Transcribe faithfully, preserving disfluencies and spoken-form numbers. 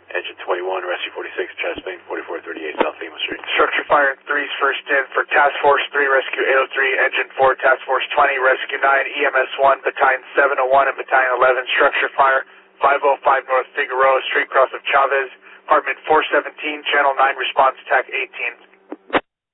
Engine twenty-one, Rescue forty-six, Chest Main, forty-four thirty-eight South Lima Street. Structure fire three's first in for Task Force three, Rescue eight oh three, Engine four, Task Force twenty, Rescue nine, E M S one, Battalion seven oh one, and Battalion eleven. Structure fire five oh five North Figueroa, Street cross of Chavez, Apartment four seventeen, Channel nine, response attack eighteen.